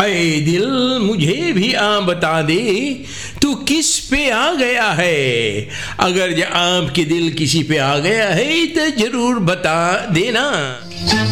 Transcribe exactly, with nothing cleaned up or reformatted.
ऐ दिल मुझे भी आ बता दे तू किस पे आ गया है। अगर आपके दिल किसी पे आ गया है तो जरूर बता देना।